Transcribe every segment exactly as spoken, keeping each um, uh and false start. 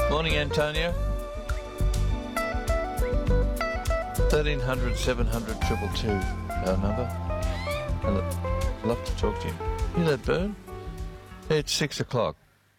Morning, Antonio. thirteen hundred, seven hundred, two two two, our number. I'd love to talk to you. You know that bird? It's six o'clock.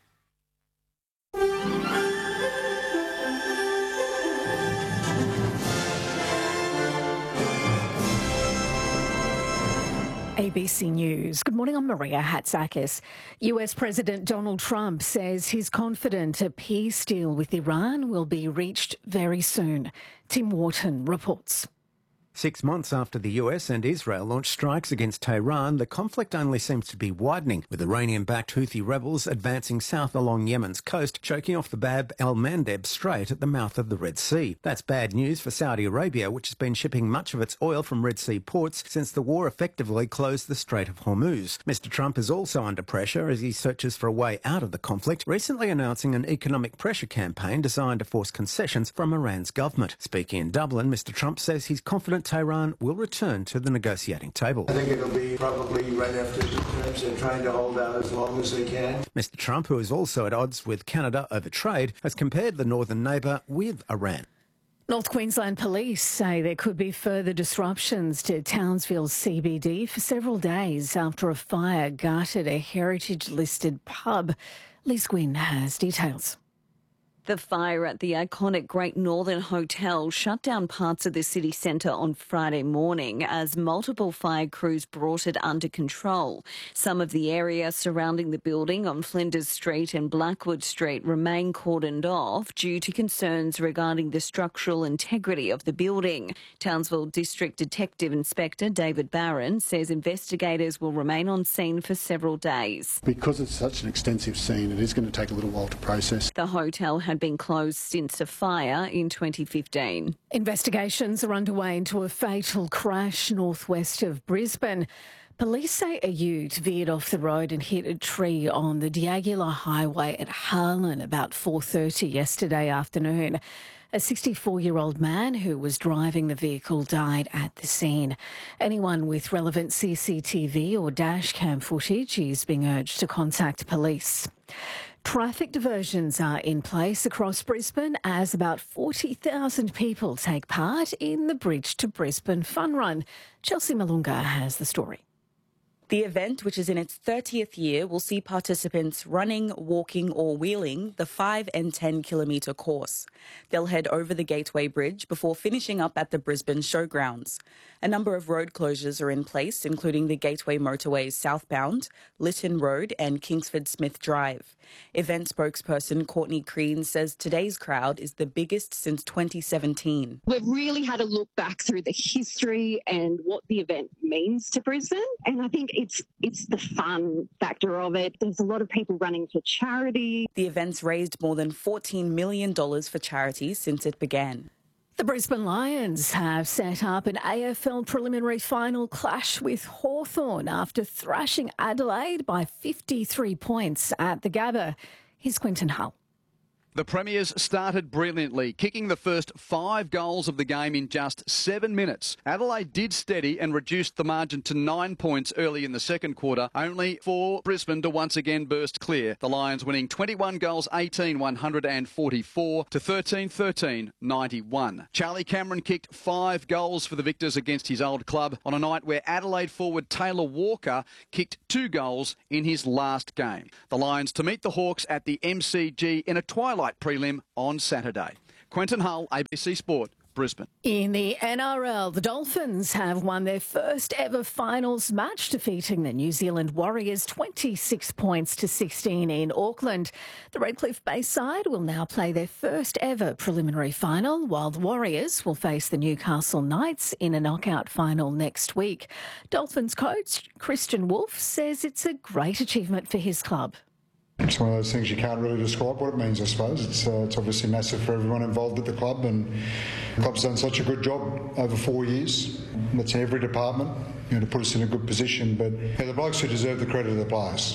A B C News. Good morning, I'm Maria Hatzakis. U S President Donald Trump says he's confident a peace deal with Iran will be reached very soon. Tim Wharton reports. Six months after the U S and Israel launched strikes against Tehran, the conflict only seems to be widening, with Iranian-backed Houthi rebels advancing south along Yemen's coast, choking off the Bab el-Mandeb Strait at the mouth of the Red Sea. That's bad news for Saudi Arabia, which has been shipping much of its oil from Red Sea ports since the war effectively closed the Strait of Hormuz. Mister Trump is also under pressure as he searches for a way out of the conflict, recently announcing an economic pressure campaign designed to force concessions from Iran's government. Speaking in Dublin, Mister Trump says he's confident Tehran will return to the negotiating table. I think it'll be probably right after the terms. They're trying to hold out as long as they can. Mister Trump, who is also at odds with Canada over trade, has compared the northern neighbour with Iran. North Queensland Police say there could be further disruptions to Townsville's C B D for several days after a fire gutted a heritage-listed pub. Liz Gwynn has details. The fire at the iconic Great Northern Hotel shut down parts of the city centre on Friday morning as multiple fire crews brought it under control. Some of the area surrounding the building on Flinders Street and Blackwood Street remain cordoned off due to concerns regarding the structural integrity of the building. Townsville District Detective Inspector David Barron says investigators will remain on scene for several days. Because it's such an extensive scene, it is going to take a little while to process. The hotel had been closed since a fire in twenty fifteen. Investigations are underway into a fatal crash northwest of Brisbane. Police say a ute veered off the road and hit a tree on the Diagula Highway at Harlan about four thirty yesterday afternoon. A sixty-four-year-old man who was driving the vehicle died at the scene. Anyone with relevant C C T V or dash cam footage is being urged to contact police. Traffic diversions are in place across Brisbane as about forty thousand people take part in the Bridge to Brisbane Fun Run. Chelsea Malunga has the story. The event, which is in its thirtieth year, will see participants running, walking or wheeling the five and ten kilometre course. They'll head over the Gateway Bridge before finishing up at the Brisbane Showgrounds. A number of road closures are in place, including the Gateway Motorways southbound, Lytton Road and Kingsford Smith Drive. Event spokesperson Courtney Crean says today's crowd is the biggest since twenty seventeen. We've really had a look back through the history and what the event means to Brisbane, and I think it's it's the fun factor of it. There's a lot of people running for charity. The event's raised more than fourteen million dollars for charities since it began. The Brisbane Lions have set up an A F L preliminary final clash with Hawthorn after thrashing Adelaide by fifty-three points at the Gabba. Here's Quinton Hull. The Premiers started brilliantly, kicking the first five goals of the game in just seven minutes. Adelaide did steady and reduced the margin to nine points early in the second quarter, only for Brisbane to once again burst clear. The Lions winning twenty-one goals, eighteen one hundred forty-four to thirteen thirteen ninety-one. Charlie Cameron kicked five goals for the Victors against his old club on a night where Adelaide forward Taylor Walker kicked two goals in his last game. The Lions to meet the Hawks at the M C G in a twilight prelim on Saturday. Quentin Hull, A B C Sport, Brisbane. In the N R L, the Dolphins have won their first ever finals match, defeating the New Zealand Warriors twenty-six points to sixteen in Auckland. The Redcliffe Bayside will now play their first ever preliminary final, while the Warriors will face the Newcastle Knights in a knockout final next week. Dolphins coach Christian Wolf says it's a great achievement for his club. It's one of those things you can't really describe what it means, I suppose. It's, uh, it's obviously massive for everyone involved at the club, and the club's done such a good job over four years. That's in every department, you know, to put us in a good position. But yeah, the blokes who deserve the credit are the players.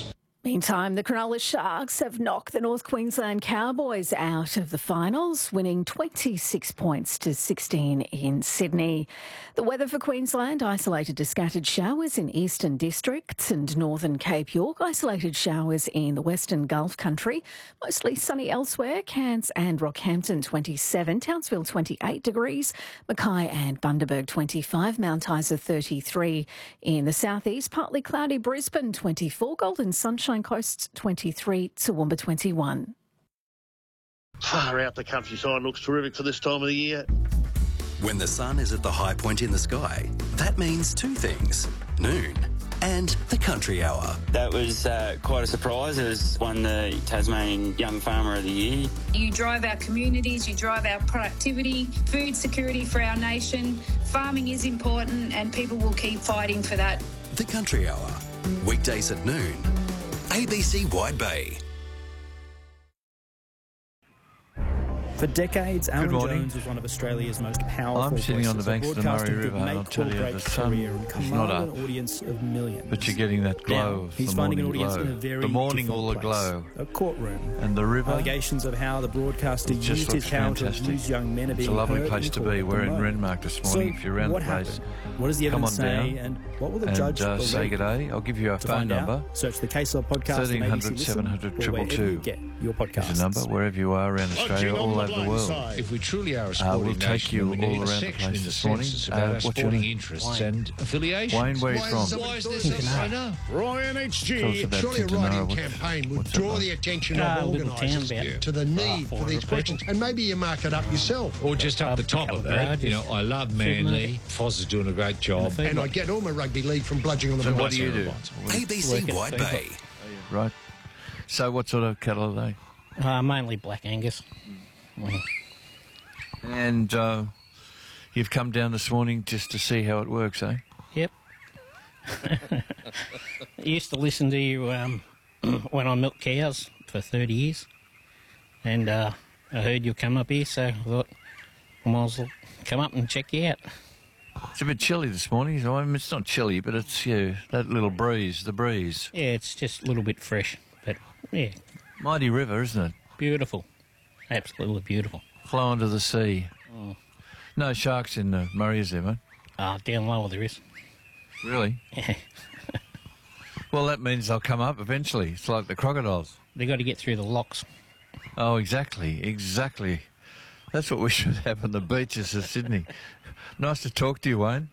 Meantime, the Cronulla Sharks have knocked the North Queensland Cowboys out of the finals, winning twenty-six points to sixteen in Sydney. The weather for Queensland, isolated to scattered showers in eastern districts and northern Cape York, isolated showers in the western Gulf country, mostly sunny elsewhere. Cairns and Rockhampton twenty-seven, Townsville twenty-eight degrees, Mackay and Bundaberg twenty-five, Mount Isa thirty-three. In the southeast, partly cloudy Brisbane twenty-four, Golden Sunshine Coast twenty-three, Toowoomba twenty-one. Far out, the countryside looks terrific for this time of the year. When the sun is at the high point in the sky, that means two things: noon and the country hour. That was uh, quite a surprise. It was won the Tasmanian Young Farmer of the Year. You drive our communities, you drive our productivity, food security for our nation. Farming is important and people will keep fighting for that. The country hour, weekdays at noon. A B C Wide Bay. For decades, Alan morning. Jones was one of Australia's most powerful I'm sitting on the banks of the Murray broadcasting River, could and I'll make tell or you, break the sun career and is command not up. an audience of millions. But you're getting that glow Now, of he's the finding an morning audience glow. in a very The morning different all place. aglow. A courtroom. And the river. Allegations of how the broadcaster It just used his looks power to fantastic. abuse young men are It's being a lovely heard place in to court be. at We're the in moment. Renmark this morning. So If you're around what the place, happened? What does the come evidence on say? down. And what will the and, judge uh, believe? say good day. I'll give you our To phone find out, number. search the Case Law podcast thirteen on A B C hundred, Listen seven hundred, or two two wherever two. you get your podcasts. There's a number wherever you are around Australia, all over the world. If we truly are a Uh, sporting we'll take nation, you we need all a around the section place in the this morning. census Uh, about our what's your sporting name? interests Wayne. and affiliations. Wayne, where are you Why from? is- Why is this a no? Ryan H Tell us G, about surely a Tintinara. writing What's- campaign would what's that draw like? the attention Ah, of a little organisers town about to the need four for these hundred questions, and maybe you mark it up yourself. Or just up the top of that, you know, I love Manly. Foz is doing a great job. And I get all my rugby league from bludging on the So ball. what do you do? A B C Work at Wide Feedlot. Bay. Right. So what sort of cattle are they? Uh, mainly Black Angus. Mm. And uh, you've come down this morning just to see how it works, eh? Yep. I used to listen to you um, when I milked cows for thirty years. And uh, I heard you come up here, so I thought I might as well come up and check you out. It's a bit chilly this morning. So I mean, it's not chilly, but it's yeah, that little breeze, the breeze. Yeah, it's just a little bit fresh, but yeah, Mighty river, isn't it? beautiful. Absolutely beautiful. Flow into the sea. Oh. No sharks in the Murray, is there, mate? Ah, down lower there is. Really? Yeah. Well, that means they'll come up eventually. It's like the crocodiles. They got to get through the locks. Oh, exactly, exactly. That's what we should have on the beaches of Sydney. Nice to talk to you, Wayne.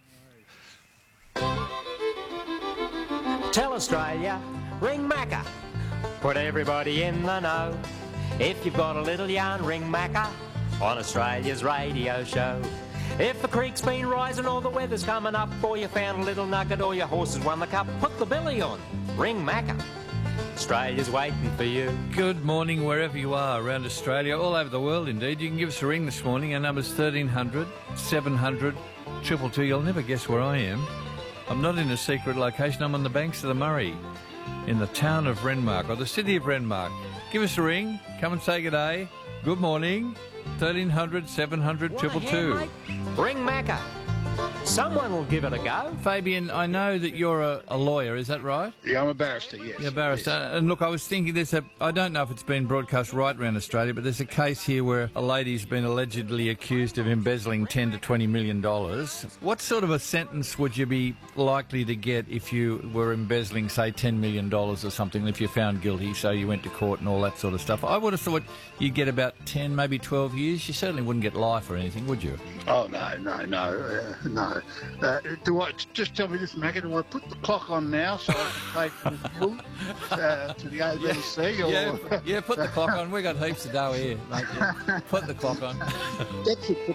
Tell Australia, ring Macca. Put everybody in the know. If you've got a little yarn, ring Macca on Australia's radio show. If the creek's been rising or the weather's coming up, or you found a little nugget or your horse has won the cup, put the billy on. Ring Macca. Australia's waiting for you. Good morning wherever you are around Australia, all over the world indeed. You can give us a ring this morning. Our number's thirteen hundred, seven hundred, two two two. You'll never guess where I am. I'm not in a secret location. I'm on the banks of the Murray in the town of Renmark, or the city of Renmark. Give us a ring. Come and say good day. Good morning. thirteen hundred, seven hundred, two two two. Ring Macca. Someone will give it a go. Fabian, I know that you're a, a lawyer, is that right? Yeah, I'm a barrister, yes. Yeah, barrister. And look, I was thinking there's a, I don't know if it's been broadcast right around Australia, but there's a case here where a lady's been allegedly accused of embezzling ten to twenty million dollars. What sort of a sentence would you be likely to get if you were embezzling, say, ten million dollars or something, if you're found guilty, so you went to court and all that sort of stuff? I would have thought you'd get about ten, maybe twelve years. You certainly wouldn't get life or anything, would you? Oh, no, no, no, uh, no. Uh, do I, just tell me this, Macca, do I put the clock on now so I can take the bullet uh, to the A B C? Yeah, or... yeah, yeah, put the clock on. We've got heaps of dough here, mate. Yeah. Put the clock on. That's it.